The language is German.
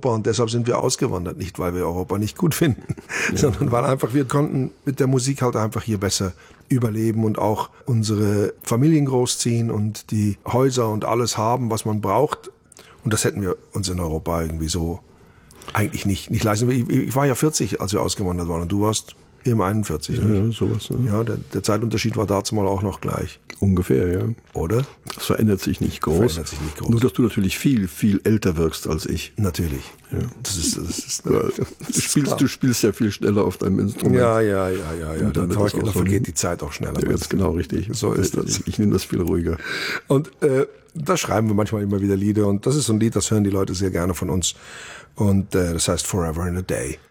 Europa und deshalb sind wir ausgewandert. Nicht, weil wir Europa nicht gut finden, sondern weil einfach wir konnten mit der Musik halt einfach hier besser überleben und auch unsere Familien großziehen und die Häuser und alles haben, was man braucht. Und das hätten wir uns in Europa irgendwie so eigentlich nicht leisten. Ich war ja 40, als wir ausgewandert waren und du warst eben 41. Ja, sowas. Ne? Ja, der Zeitunterschied war dazu mal auch noch gleich. Ungefähr, ja. Oder? Das verändert sich nicht groß. Verändert sich nicht groß. Nur, dass du natürlich viel, viel älter wirkst als ich. Natürlich. Ja. Das ist Du spielst ja viel schneller auf deinem Instrument. Ja. Da vergeht die Zeit auch schneller. Ja, ganz genau, richtig. So ist das. Ich nehme das viel ruhiger. Und da schreiben wir manchmal immer wieder Lieder. Und das ist so ein Lied, das hören die Leute sehr gerne von uns. Und das heißt Forever in a Day.